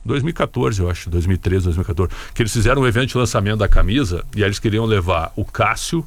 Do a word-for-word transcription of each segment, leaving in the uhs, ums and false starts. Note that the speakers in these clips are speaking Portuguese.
dois mil e catorze, eu acho, dois mil e treze, dois mil e catorze, que eles fizeram um evento de lançamento da camisa e aí eles queriam levar o Cássio,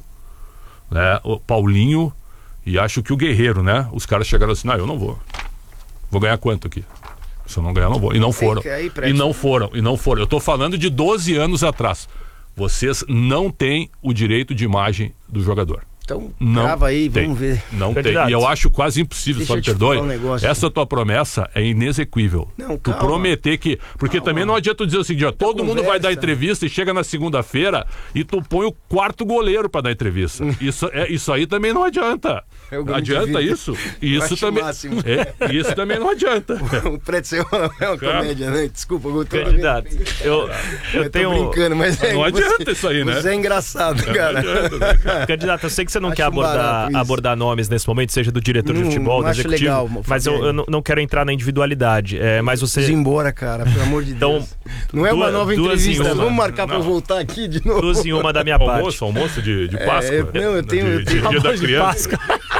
né, o Paulinho e acho que o Guerreiro, né? Os caras chegaram assim, não, eu não vou. Vou ganhar quanto aqui? Se eu não ganhar, não vou. E não foram. Aí, e não foram, e não foram. Eu tô falando de doze anos atrás. Vocês não têm o direito de imagem do jogador. Então, não grava aí, tem. vamos ver. Não tem. E eu acho quase impossível, Deixa só me eu te perdoe. falar um negócio. Essa tua promessa é inexequível. Não, tu calma. prometer que... Porque Calma. também não adianta tu dizer o seguinte, ó, todo mundo vai dar entrevista e chega na segunda-feira e tu põe o quarto goleiro pra dar entrevista. Isso, é, isso aí também não adianta. É o Adianta isso? Isso também, é, isso também não adianta. O Pretzel é uma comédia, né? Desculpa, eu tô Candidato, eu, eu, eu tenho... tô brincando, mas é, Não adianta você, isso aí, né? Você é engraçado, cara. Não adianta, né, cara? Candidato, eu sei que você não Acho quer abordar, barato isso. abordar nomes nesse momento, seja do diretor Não- de futebol, não do acho executivo, legal, mas eu, eu não, não quero entrar na individualidade. É, mas você... Preciso ir embora, cara, pelo amor de Então, Deus. Não é uma duas- nova duas em entrevista, uma. vamos marcar pra eu Não. voltar aqui de novo. Duas em uma da minha parte. Almoço, almoço de, de Páscoa. É, não, eu tenho- De- eu de- tenho dia da almoço de criança.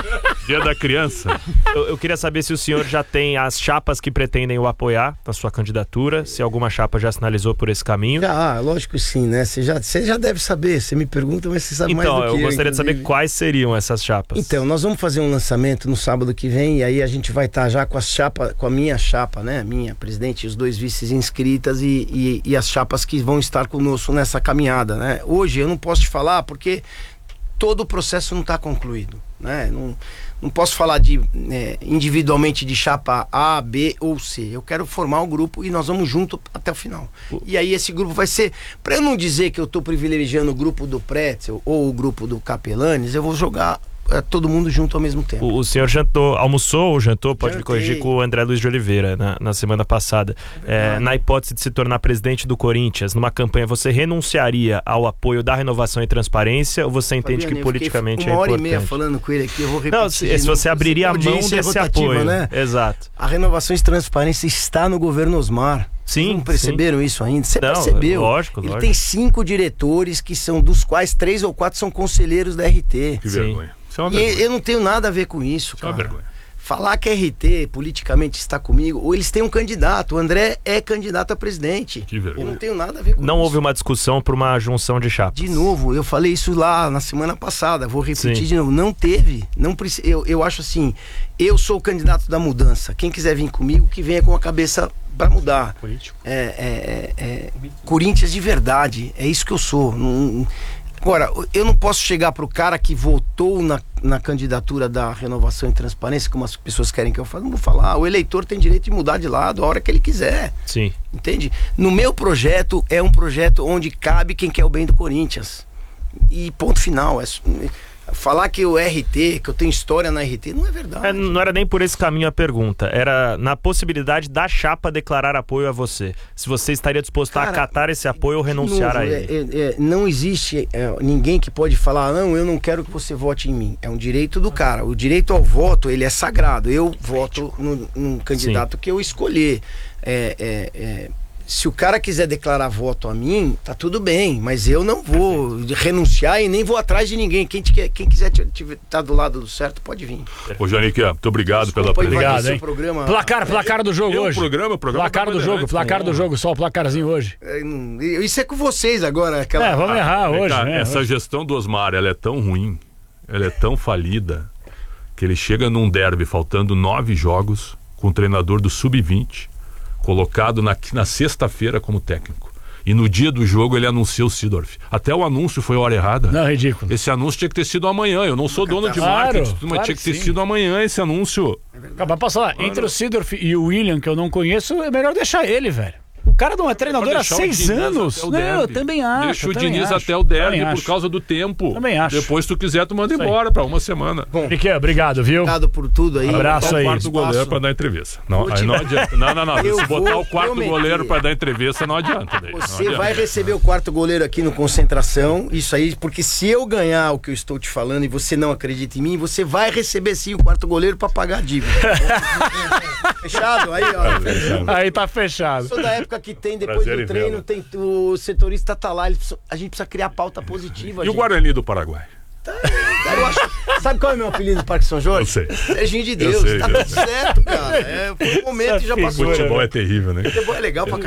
Dia da criança. Eu, eu queria saber se o senhor já tem as chapas que pretendem o apoiar na sua candidatura, se alguma chapa já sinalizou por esse caminho. Ah, lógico que sim, né? Você já, você já deve saber, você me pergunta, mas você sabe mais Então, do que eu eu, gostaria de saber inclusive. quais seriam essas chapas. Então, nós vamos fazer um lançamento no sábado que vem e aí a gente vai estar já com as chapa, com a minha chapa, né? Minha presidente e os dois vices inscritas e, e, e as chapas que vão estar conosco nessa caminhada, né? Hoje eu não posso te falar porque todo o processo não está concluído, né? Não, não posso falar de é, individualmente de chapa A, B ou C. Eu quero formar um grupo e nós vamos junto até o final. E aí esse grupo vai ser, para eu não dizer que eu estou privilegiando o grupo do Pretzel ou o grupo do Capelanes, eu vou jogar é, todo mundo junto ao mesmo tempo. O, o senhor jantou, almoçou ou jantou, pode me Jantei. corrigir, com o André Luiz de Oliveira na, na semana passada. É, na hipótese de se tornar presidente do Corinthians, numa campanha, você renunciaria ao apoio da Renovação e Transparência ou você entende Fabiano, que eu fiquei politicamente é uma hora importante? e meia falando com ele aqui, eu vou repetir. Não, se, de se novo. você abriria a mão Audiência desse rotativa, apoio. né? Exato. A Renovação e Transparência está no governo Osmar. Sim, Vocês não perceberam isso ainda? Você Não, percebeu? lógico, Ele lógico. tem cinco diretores, que são dos quais três ou quatro são conselheiros da R T. Que Sim. vergonha. Isso é uma E vergonha. eu não tenho nada a ver com isso, Isso é uma cara. vergonha. Falar que a R T politicamente está comigo, ou eles têm um candidato. O André é candidato a presidente. Que vergonha. Eu não tenho nada a ver com Não isso. houve uma discussão por uma junção de chapas. De novo, eu falei isso lá na semana passada, vou repetir Sim. de novo. Não teve. Não preci- eu, eu acho assim, eu sou o candidato da mudança. Quem quiser vir comigo, que venha com a cabeça para mudar. Político. É, é, é, é Corinthians de verdade. É isso que eu sou. Não- Agora, eu não posso chegar pro cara que votou na, na candidatura da Renovação e Transparência, como as pessoas querem que eu fale, não vou falar. O eleitor tem direito de mudar de lado a hora que ele quiser. Sim. Entende? No meu projeto, é um projeto onde cabe quem quer o bem do Corinthians. E ponto final. É, falar que o R T, que eu tenho história na R T, não é verdade. É, não era nem por esse caminho a pergunta. Era na possibilidade da chapa declarar apoio a você. Se você estaria disposto Cara, a acatar esse apoio ou renunciar De novo, a ele. é- é- é, não existe é, ninguém que pode falar, não, eu não quero que você vote em mim. É um direito do cara. O direito ao voto, ele é sagrado. Eu voto no, num candidato que eu escolher. É, é, é, se o cara quiser declarar voto a mim, tá tudo bem, mas eu não vou renunciar e nem vou atrás de ninguém. Quem, te quer- quem quiser estar do lado do certo, pode vir. Ô, Janique, muito obrigado pela Desculpa invadir presença. Obrigado, seu hein? programa. Placar, placar do jogo É um hoje. programa, o programa Placar tá do jogo, Bandeirantes, placar com do honra. jogo, só o placarzinho hoje. É, não- Isso é com vocês agora. Aquela... É, vamos errar Vem hoje, cá, né? essa Hoje. gestão do Osmar, ela é tão ruim, ela é tão falida, que ele chega num derby faltando nove jogos, com o treinador do sub vinte, colocado na, na sexta-feira como técnico. E no dia do jogo ele anuncia o Sidorf. Até o anúncio foi a hora errada. Não, ridículo. Esse anúncio tinha que ter sido amanhã. Eu não sou dono de Claro, marketing, mas claro tinha que que ter sim. sido amanhã esse anúncio. Mas posso falar, entre o Sidorf e o William, que eu não conheço, é melhor deixar ele, velho. O cara não é treinador há Deixar o seis Diniz anos. até o Não, eu derby. também acho. Deixa o eu também Diniz acho. até o derby Também por acho. causa do tempo. Também acho. Depois, se tu quiser, tu manda Isso aí. embora pra uma semana. Riquet, obrigado, viu? Obrigado por tudo aí. Abraço Botar aí. o quarto Espaço. goleiro pra dar entrevista. Não, Vou aí te- não adianta. Não, não, não. Eu Se botar vou o quarto prometer. goleiro pra dar entrevista, não adianta. Daí. Não Você adianta. vai receber o quarto goleiro aqui no Concentração, isso aí, porque se eu ganhar o que eu estou te falando e você não acredita em mim, você vai receber sim o quarto goleiro pra pagar a dívida. Fechado? Aí, ó. Aí tá fechado. Sou da época que tem, depois Prazer do em treino, vê-lo. tem, o setorista tá lá, ele precisa- a gente precisa criar pauta positiva. E o gente. Guarani do Paraguai? Eu acho- sabe qual é o meu apelido do Parque São Jorge? Eu sei. Serginho de Deus, sei, tá eu tudo sei. certo, cara. É, foi um momento e já passou. Futebol é terrível, né? Futebol é legal pra